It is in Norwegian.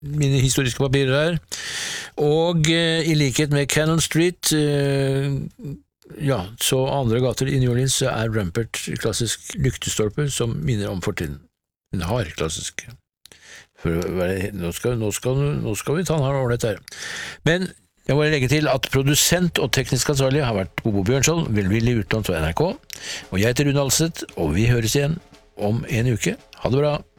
mine historiske papirer her. Og i likhet med Cannon Street, så andre gater i New Orleans Rampart klassisk lyktestolpe som minner om fortiden. Den har klassisk. Nå skal vi ta den her ordnet her. Men jeg må legge til at produsent og teknisk ansvarlig har vært Bobo Bjørnskjold, velvillig utlånt fra NRK, og jeg heter Rune Alseth, og vi høres igjen om en uke. Ha det bra!